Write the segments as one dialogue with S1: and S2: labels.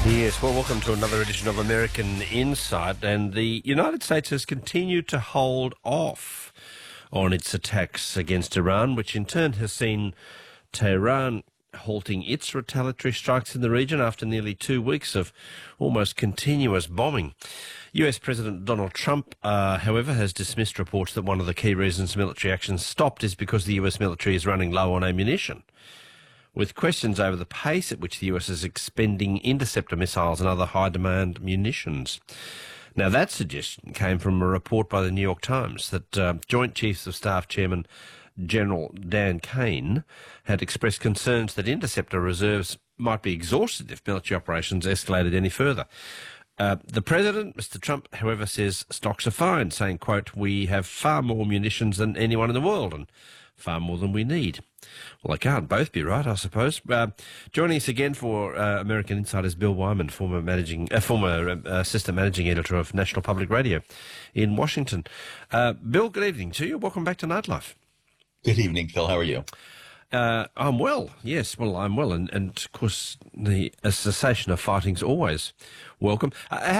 S1: Yes, well, welcome to another edition of American Insight. And the United States has continued to hold off on its attacks against Iran, which in turn has seen Tehran halting its retaliatory strikes in the region after nearly 2 weeks of almost continuous bombing. US President Donald Trump, however, has dismissed reports that one of the key reasons military action stopped is because the US military is running low on ammunition, with questions over the pace at which the US is expending interceptor missiles and other high-demand munitions. Now, that suggestion came from a report by the New York Times that Joint Chiefs of Staff Chairman General Dan Kane had expressed concerns that interceptor reserves might be exhausted if military operations escalated any further. The President, Mr. Trump, however, says stocks are fine, saying, quote, "We have far more munitions than anyone in the world and far more than we need." Well, they can't both be right, I suppose. Joining us again for American Insight is Bill Wyman, former assistant managing editor of National Public Radio in Washington. Bill, good evening to you. Welcome back to Nightlife.
S2: Good evening, Phil. How are you?
S1: I'm well. Yes, well, I'm well. And of course, the cessation of fighting's always welcome.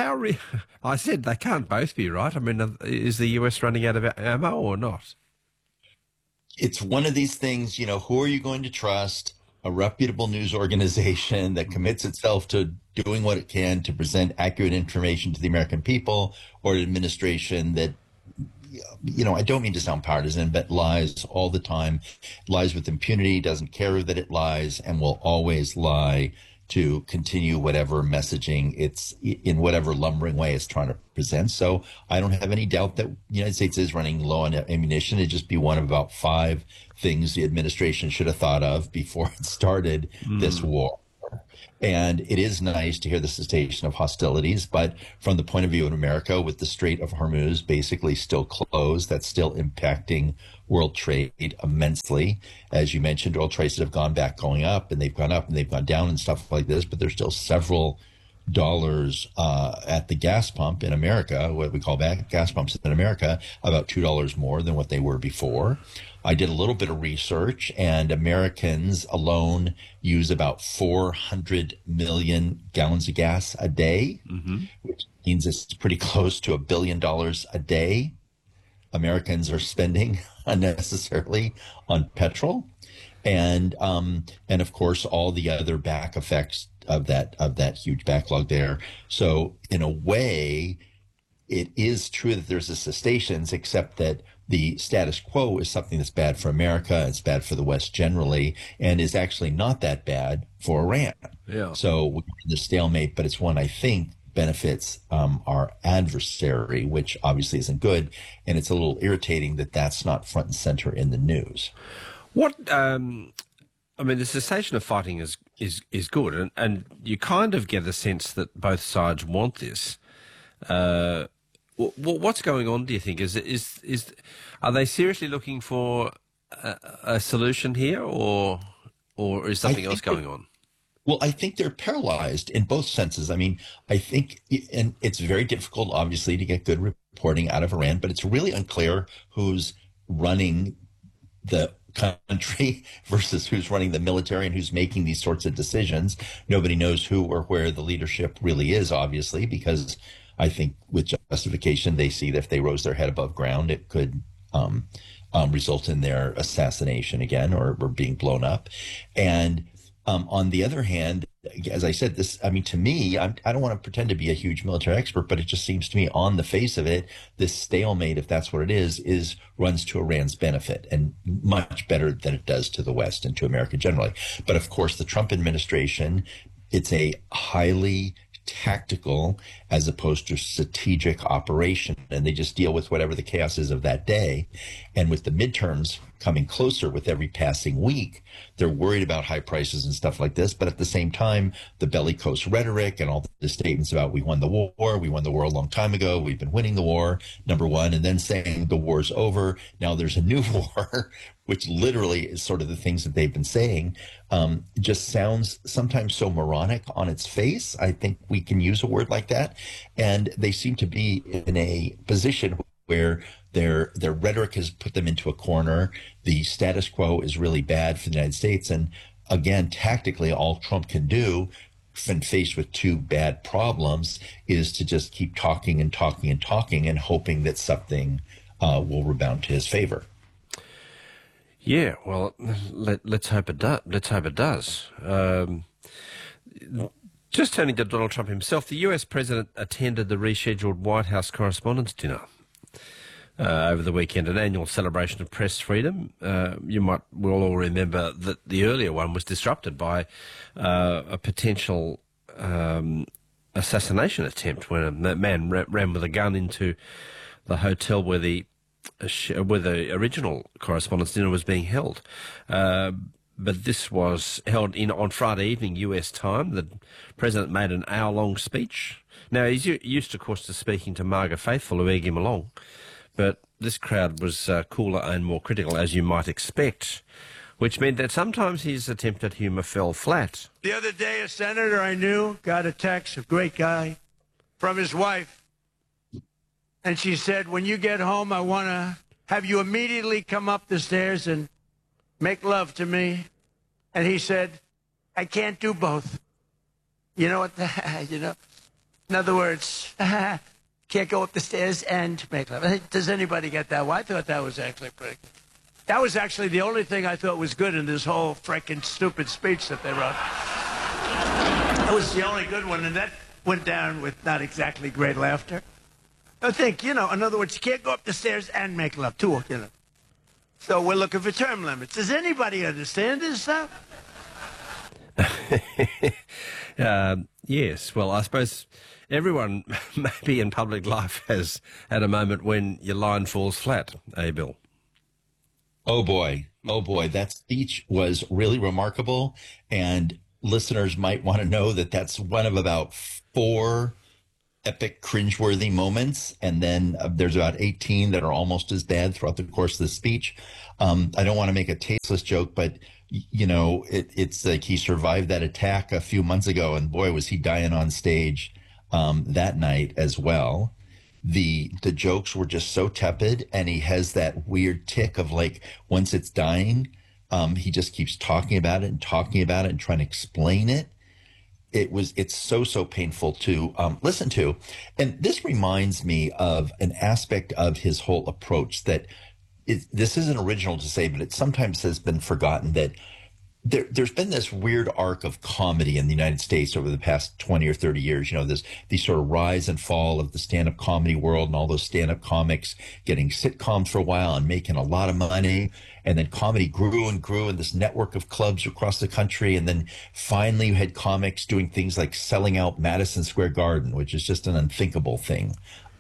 S1: I said they can't both be right. I mean, is the US running out of ammo or not?
S2: It's one of these things, who are you going to trust? A reputable news organization that commits itself to doing what it can to present accurate information to the American people, or an administration that, I don't mean to sound partisan, but lies all the time, lies with impunity, doesn't care that it lies, and will always lie to continue whatever messaging it's in whatever lumbering way it's trying to present. So I don't have any doubt that the United States is running low on ammunition. It'd just be one of about 5 things the administration should have thought of before it started this war. And it is nice to hear the cessation of hostilities, but from the point of view of America, with the Strait of Hormuz basically still closed, that's still impacting world trade immensely. As you mentioned, oil prices have gone up, and they've gone down and stuff like this, but there's still several dollars at the gas pump in America, what we call gas pumps in America, about $2 more than what they were before. I did a little bit of research, and Americans alone use about 400 million gallons of gas a day, which means it's pretty close to $1 billion a day Americans are spending unnecessarily on petrol. And of course, all the other back effects of that huge backlog there. So in a way, it is true that there's a cessations, except that the status quo is something that's bad for America, it's bad for the West generally, and is actually not that bad for Iran.
S1: Yeah.
S2: So we're in the stalemate, but it's one I think benefits our adversary, which obviously isn't good. And it's a little irritating that that's not front and center in the news.
S1: The cessation of fighting is good, and you kind of get the sense that both sides want this. What's going on, do you think? Are they seriously looking for a solution here, or is something else going on?
S2: Well, I think they're paralyzed in both senses. I mean, I think, and it's very difficult, obviously, to get good reporting out of Iran, but it's really unclear who's running the country versus who's running the military and who's making these sorts of decisions. Nobody knows who or where the leadership really is, obviously, because I think with justification, they see that if they rose their head above ground, it could result in their assassination again or being blown up. And on the other hand, as I said, to me, I don't want to pretend to be a huge military expert, but it just seems to me on the face of it, this stalemate, if that's what it is runs to Iran's benefit and much better than it does to the West and to America generally. But of course, the Trump administration, it's a highly tactical as opposed to strategic operation, and they just deal with whatever the chaos is of that day. And with the midterms coming closer with every passing week, they're worried about high prices and stuff like this. But at the same time, the bellicose rhetoric and all the statements about we won the war a long time ago, we've been winning the war, number one, and then saying the war's over, now there's a new war, which literally is sort of the things that they've been saying, just sounds sometimes so moronic on its face. I think we can use a word like that. And they seem to be in a position where their rhetoric has put them into a corner. The status quo is really bad for the United States. And again, tactically, all Trump can do when faced with two bad problems, is to just keep talking and talking and talking and hoping that something will rebound to his favor.
S1: Yeah, well, let's hope it does. Let's hope it does. Just turning to Donald Trump himself, the US president attended the rescheduled White House Correspondents' Dinner over the weekend, an annual celebration of press freedom. We'll all remember that the earlier one was disrupted by a potential assassination attempt when a man ran with a gun into the hotel where the original Correspondents' Dinner was being held. But this was held on Friday evening US time. The president made an hour-long speech. Now, he's used, of course, to speaking to MAGA faithful who egg him along, but this crowd was cooler and more critical, as you might expect, which meant that sometimes his attempt at humour fell flat.
S3: The other day, a senator I knew got a text, a great guy, from his wife. And she said, when you get home, I want to have you immediately come up the stairs and make love to me. And he said, I can't do both. You know what? In other words, can't go up the stairs and make love. Does anybody get that? Well, I thought that was actually pretty good. That was actually the only thing I thought was good in this whole freaking stupid speech that they wrote. That was the only good one, and that went down with not exactly great laughter. I think, in other words, you can't go up the stairs and make love, too, So we're looking for term limits. Does anybody understand this stuff?
S1: Yes, well, I suppose everyone maybe in public life has had a moment when your line falls flat, Bill?
S2: Oh boy, that speech was really remarkable, and listeners might want to know that that's one of about 4 epic cringeworthy moments, and then there's about 18 that are almost as bad throughout the course of the speech. I don't want to make a tasteless joke, but it's like he survived that attack a few months ago, and boy, was he dying on stage that night as well. The jokes were just so tepid, and he has that weird tick of, like, once it's dying, he just keeps talking about it and trying to explain it. It's so painful to listen to. And this reminds me of an aspect of his whole approach that this isn't original to say, but it sometimes has been forgotten, that there's been this weird arc of comedy in the United States over the past 20 or 30 years. These sort of rise and fall of the stand-up comedy world, and all those stand-up comics getting sitcoms for a while and making a lot of money. And then comedy grew and grew in this network of clubs across the country. And then finally you had comics doing things like selling out Madison Square Garden, which is just an unthinkable thing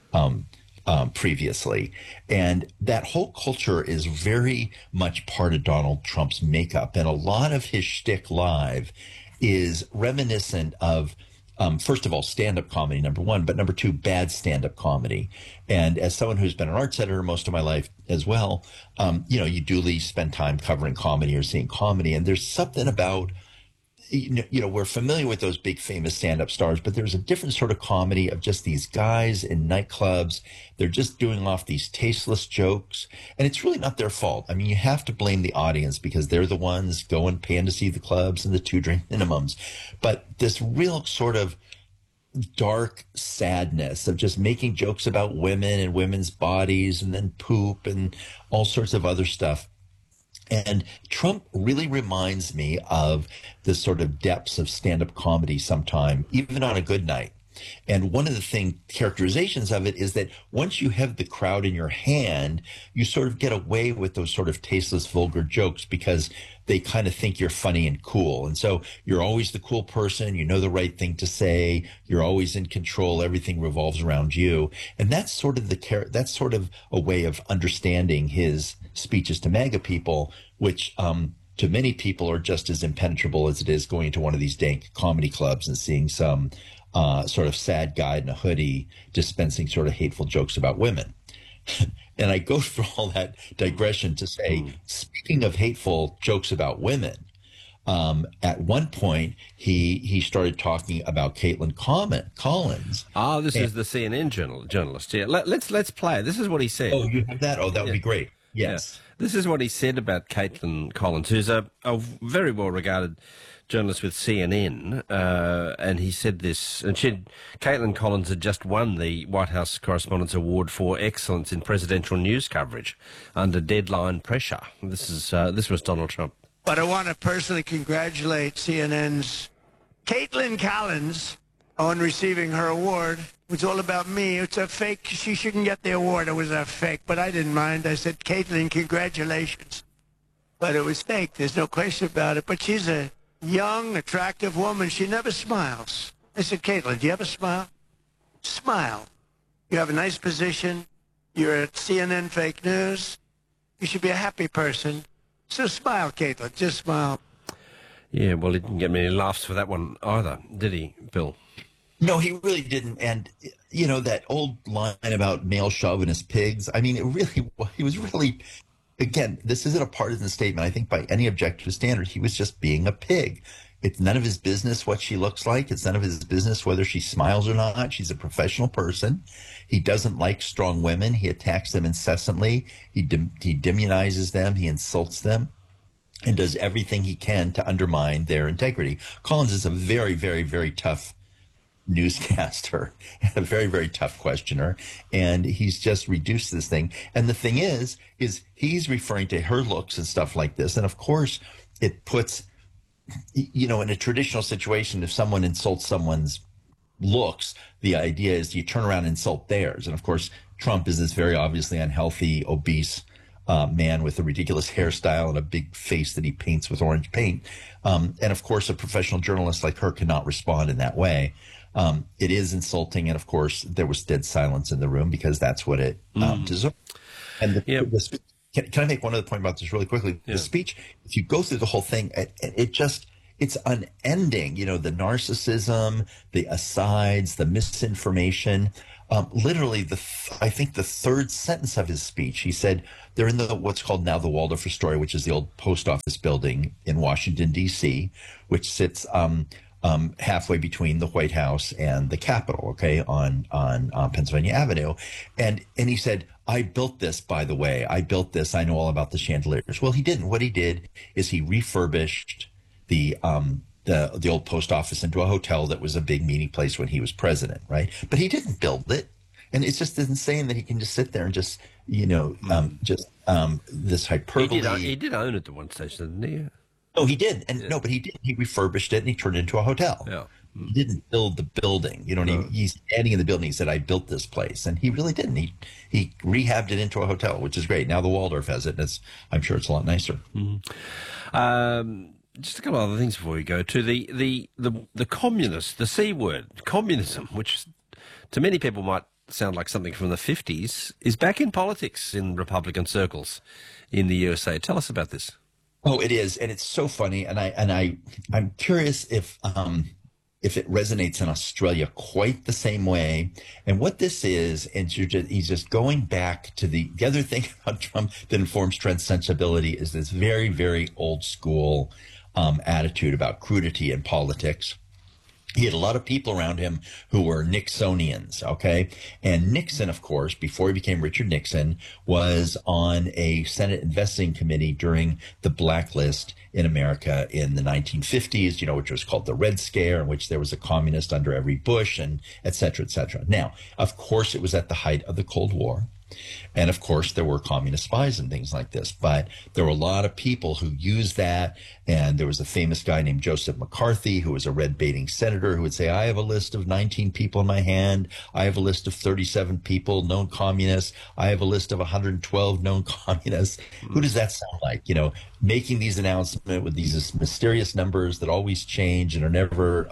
S2: previously. And that whole culture is very much part of Donald Trump's makeup. And a lot of his shtick live is reminiscent of, first of all, stand-up comedy, number one, but number two, bad stand-up comedy. And as someone who's been an arts editor most of my life as well, you duly spend time covering comedy or seeing comedy. And there's something about, we're familiar with those big famous stand-up stars, but there's a different sort of comedy of just these guys in nightclubs. They're just doing off these tasteless jokes, and it's really not their fault. I mean, you have to blame the audience because they're the ones paying to see the clubs and the 2-drink minimums. But this real sort of dark sadness of just making jokes about women and women's bodies and then poop and all sorts of other stuff. And Trump really reminds me of the sort of depths of stand-up comedy sometime, even on a good night. And one of the characterizations of it is that once you have the crowd in your hand, you sort of get away with those sort of tasteless, vulgar jokes because they kind of think you're funny and cool. And so you're always the cool person. You know the right thing to say. You're always in control. Everything revolves around you. And that's sort of that's sort of a way of understanding his speeches to MAGA people, which to many people are just as impenetrable as it is going to one of these dank comedy clubs and seeing some sort of sad guy in a hoodie dispensing sort of hateful jokes about women. And I go through all that digression to say, speaking of hateful jokes about women, at one point he started talking about Caitlin Collins.
S1: This is the CNN journalist. Yeah, let's play it. This is what he said.
S2: Oh, you have that? Oh, that would be great. Yes.
S1: Yeah. This is what he said about Caitlin Collins, who's a very well-regarded journalist with CNN, and he said this, and Caitlin Collins had just won the White House Correspondents' Award for excellence in presidential news coverage under deadline pressure. This was Donald Trump.
S3: But I want to personally congratulate CNN's Caitlin Collins on receiving her award. It was all about me. It's a fake. She shouldn't get the award. It was a fake, but I didn't mind. I said, Caitlin, congratulations. But it was fake. There's no question about it. But she's a young, attractive woman. She never smiles. I said, Caitlin, do you ever smile? Smile. You have a nice position. You're at CNN Fake News. You should be a happy person. So smile, Caitlin. Just smile.
S1: Yeah, well, he didn't get many laughs for that one either, did he, Bill?
S2: No, he really didn't. And, you know, that old line about male chauvinist pigs, I mean, he was really, again, this isn't a partisan statement. I think by any objective standard, he was just being a pig. It's none of his business what she looks like. It's none of his business whether she smiles or not. She's a professional person. He doesn't like strong women. He attacks them incessantly. He demonizes them. He insults them and does everything he can to undermine their integrity. Collins is a very, very, very tough newscaster, a very, very tough questioner, and he's just reduced this thing. And the thing is he's referring to her looks and stuff like this. And of course, it puts, you know, in a traditional situation, if someone insults someone's looks, the idea is you turn around and insult theirs. And of course, Trump is this very obviously unhealthy, obese man with a ridiculous hairstyle and a big face that he paints with orange paint. And of course, a professional journalist like her cannot respond in that way. It is insulting. And of course, there was dead silence in the room because that's what it deserved. And can I make one other point about this really quickly? Yeah. The speech, if you go through the whole thing, it's unending. You know, the narcissism, the asides, the misinformation. Literally, I think the third sentence of his speech, he said they're in what's called now the Waldorf Astoria, which is the old post office building in Washington, D.C., which sits halfway between the White House and the Capitol, okay, on Pennsylvania Avenue. And he said, I built this, by the way. I built this. I know all about the chandeliers. Well, he didn't. What he did is he refurbished the old post office into a hotel that was a big meeting place when he was president, right? But he didn't build it. And it's just insane that he can just sit there and just, you know, this hyperbole.
S1: He did own it at one stage, didn't he?
S2: Oh, he did. And no, but he did. He refurbished it and he turned it into a hotel. Yeah. He didn't build the building. You know, he's standing in the building. He said, I built this place. And he really didn't. He rehabbed it into a hotel, which is great. Now the Waldorf has it, and I'm sure it's a lot nicer.
S1: Mm-hmm. Just a couple of other things before we go to the communist, the C word, communism, which to many people might sound like something from the 50s, is back in politics in Republican circles in the USA. Tell us about this.
S2: Oh, it is, and it's so funny, and I'm curious if it resonates in Australia quite the same way. And what this is, and he's just going back to the other thing about Trump that informs Trent's sensibility is this very, very old school attitude about crudity in politics. He had a lot of people around him who were Nixonians, okay? And Nixon, of course, before he became Richard Nixon, was on a Senate investigating committee during the blacklist in America in the 1950s, you know, which was called the Red Scare, in which there was a communist under every Bush and et cetera, et cetera. Now, of course, it was at the height of the Cold War. And of course, there were communist spies and things like this, but there were a lot of people who used that. And there was a famous guy named Joseph McCarthy, who was a red baiting senator, who would say, I have a list of 19 people in my hand. I have a list of 37 people, known communists. I have a list of 112 known communists. Who does that sound like? You know, making these announcements with these mysterious numbers that always change and are never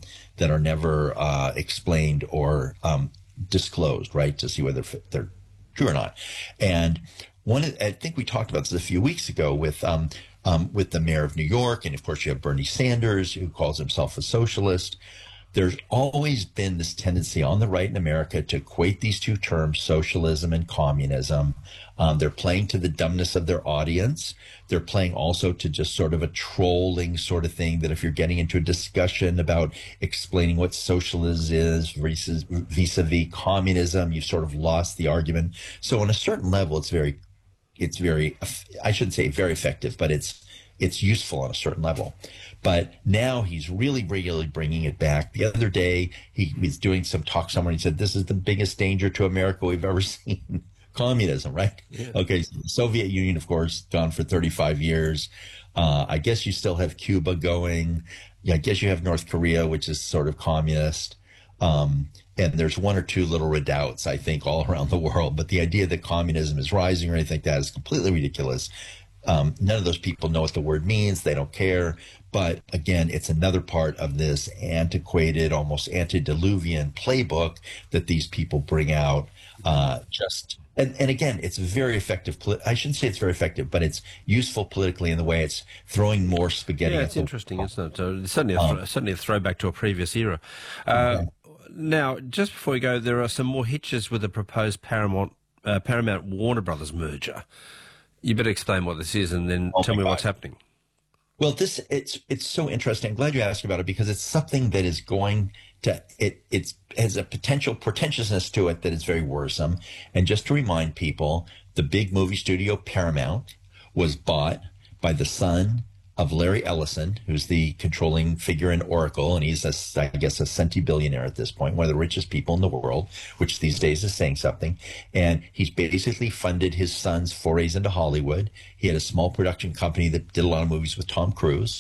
S2: explained or disclosed, right? To see whether they're true or not. And I think we talked about this a few weeks ago with the mayor of New York. And of course, you have Bernie Sanders, who calls himself a socialist. There's always been this tendency on the right in America to equate these two terms, socialism and communism. They're playing to the dumbness of their audience. They're playing also to just sort of a trolling sort of thing that if you're getting into a discussion about explaining what socialism is vis-a-vis communism, you've sort of lost the argument. So on a certain level, it's very, I shouldn't say very effective, but it's it's useful on a certain level. But now he's really regularly bringing it back. The other day, he was doing some talk somewhere, and he said, this is the biggest danger to America we've ever seen. Communism, right? Yeah. Okay, so the Soviet Union, of course, gone for 35 years. I guess you still have Cuba going. I guess you have North Korea, which is sort of communist. And there's one or two little redoubts, I think, all around the world. But the idea that communism is rising or anything like that is completely ridiculous. None of those people know what the word means. They don't care. But again, it's another part of this antiquated, almost antediluvian playbook that these people bring out. And again, it's very effective. I shouldn't say it's very effective, but it's useful politically in the way it's throwing more spaghetti.
S1: Yeah, it's interesting, isn't it? It's certainly a throwback to a previous era. Now, just before we go, there are some more hitches with the proposed Paramount Warner Brothers merger. You better explain what this is, and then tell me what's happening.
S2: Well, it's so interesting. I'm glad you asked about it, because it's something that is going to it has a pretentiousness to it that is very worrisome. And just to remind people, the big movie studio Paramount was bought by the son of Larry Ellison, who's the controlling figure in Oracle, and he's I guess a centibillionaire at this point, one of the richest people in the world, which these days is saying something. And he's basically funded his son's forays into Hollywood. He had a small production company that did a lot of movies with Tom Cruise,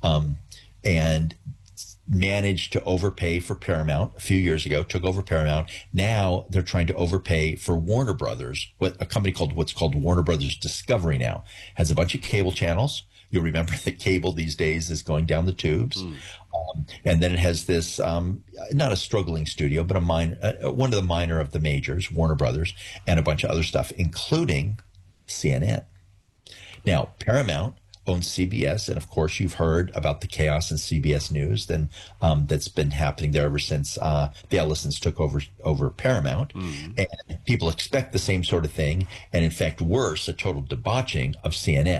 S2: and managed to overpay for Paramount a few years ago, took over Paramount. Now they're trying to overpay for Warner Brothers, a company called what's called Warner Brothers Discovery now. Has a bunch of cable channels. You'll remember that cable these days is going down the tubes. And then it has this, not a struggling studio, but one of the minor of the majors, Warner Brothers, and a bunch of other stuff, including CNN. Now, Paramount owns CBS, and of course you've heard about the chaos in CBS News that's been happening there ever since the Ellisons took over Paramount. And people expect the same sort of thing, and in fact worse, a total debauching of CNN.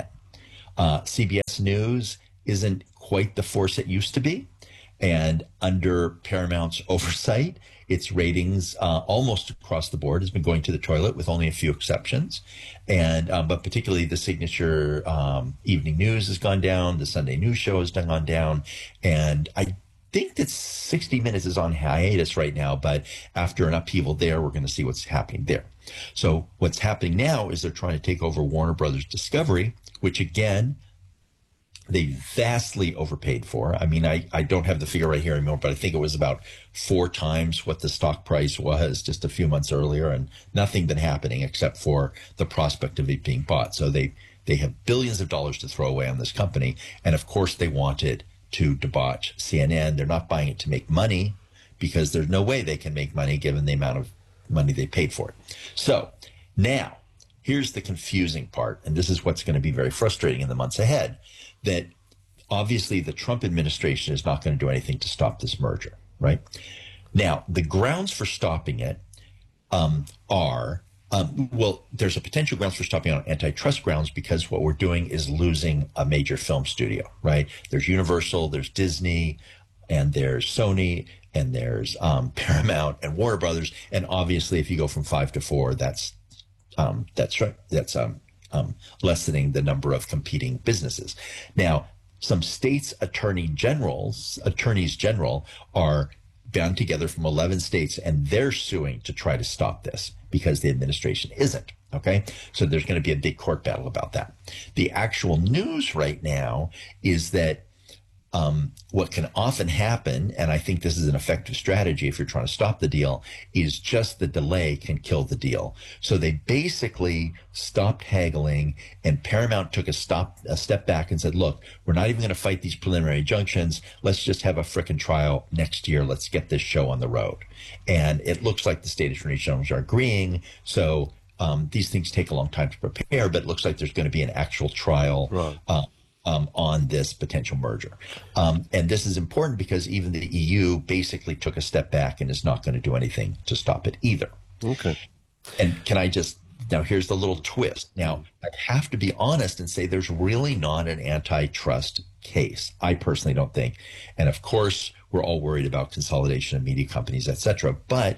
S2: CBS News isn't quite the force it used to be, and under Paramount's oversight, its ratings almost across the board has been going to the toilet, with only a few exceptions. And but particularly the signature evening news has gone down, the Sunday news show has gone down, and I think that 60 Minutes is on hiatus right now, but after an upheaval there, we're going to see what's happening there. So what's happening now is they're trying to take over Warner Brothers Discovery, which again, they vastly overpaid for. I mean, I don't have the figure right here anymore, but I think it was about 4 times what the stock price was just a few months earlier, and nothing been happening except for the prospect of it being bought. So they have billions of dollars to throw away on this company. And of course they wanted to debauch CNN. They're not buying it to make money, because there's no way they can make money given the amount of money they paid for it. So now, here's the confusing part, and this is what's going to be very frustrating in the months ahead, that obviously the Trump administration is not going to do anything to stop this merger, right? Now, the grounds for stopping it are, there's a potential grounds for stopping on antitrust grounds, because what we're doing is losing a major film studio, right? There's Universal, there's Disney, and there's Sony, and there's Paramount and Warner Brothers. And obviously, if you go from 5 to 4, that's right. That's lessening the number of competing businesses. Now, some states' attorneys general are bound together from 11 states, and they're suing to try to stop this because the administration isn't. Okay, so there's going to be a big court battle about that. The actual news right now is that what can often happen, and I think this is an effective strategy if you're trying to stop the deal, is just the delay can kill the deal. So they basically stopped haggling, and Paramount took a step back and said, look, we're not even going to fight these preliminary injunctions. Let's just have a frickin' trial next year. Let's get this show on the road. And it looks like the state attorney generals are agreeing. So these things take a long time to prepare, but it looks like there's going to be an actual trial. Right. On this potential merger. And this is important because even the EU basically took a step back and is not going to do anything to stop it either.
S1: Okay.
S2: And now here's the little twist. Now, I have to be honest and say there's really not an antitrust case. I personally don't think. And of course, we're all worried about consolidation of media companies, et cetera. But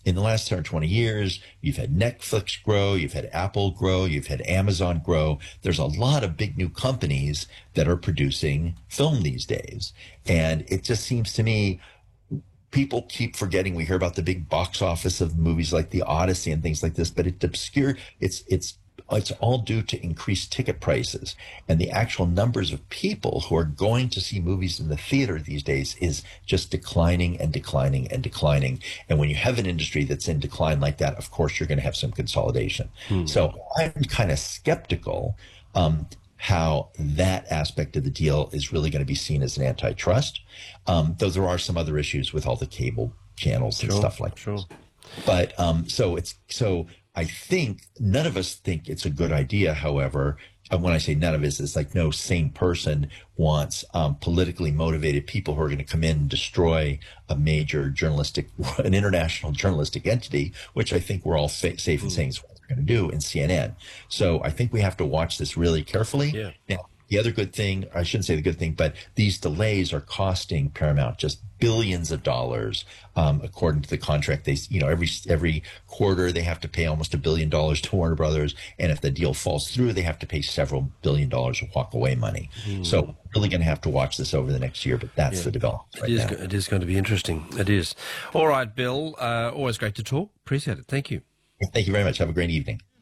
S2: in the last 10 or 20 years, you've had Netflix grow, you've had Apple grow, you've had Amazon grow. There's a lot of big new companies that are producing film these days. And it just seems to me, people keep forgetting. We hear about the big box office of movies like The Odyssey and things like this, but it's obscure. It's all due to increased ticket prices, and the actual numbers of people who are going to see movies in the theater these days is just declining and declining and declining. And when you have an industry that's in decline like that, of course, you're going to have some consolidation. So I'm kind of skeptical how that aspect of the deal is really going to be seen as an antitrust, though there are some other issues with all the cable channels and stuff like that. But so I think none of us think it's a good idea. However, when I say none of us, it's like no sane person wants politically motivated people who are going to come in and destroy a major an international journalistic entity, which I think we're all safe in saying is what they're going to do in CNN. So I think we have to watch this really carefully.
S1: Yeah.
S2: Now, the other good thing, I shouldn't say the good thing, but these delays are costing Paramount just billions of dollars, according to the contract. They, every quarter they have to pay almost $1 billion to Warner Brothers, and if the deal falls through, they have to pay several $1 billion of walk-away money. So we're really going to have to watch this over the next year. But that's the development right now.
S1: It is going to be interesting. It is. All right, Bill. Always great to talk. Appreciate it. Thank you.
S2: Thank you very much. Have a great evening.